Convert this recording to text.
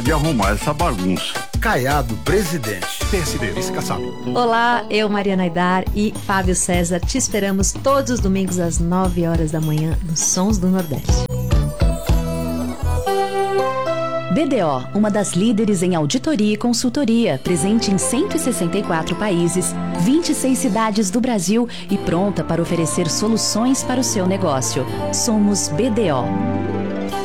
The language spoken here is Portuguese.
de arrumar essa bagunça. Caiado, presidente. PSD, vice Kassab. Olá, eu, Mariana Aidar e Fábio César, te esperamos todos os domingos às 9 horas da manhã nos Sons do Nordeste. BDO, uma das líderes em auditoria e consultoria, presente em 164 países, 26 cidades do Brasil e pronta para oferecer soluções para o seu negócio. Somos BDO.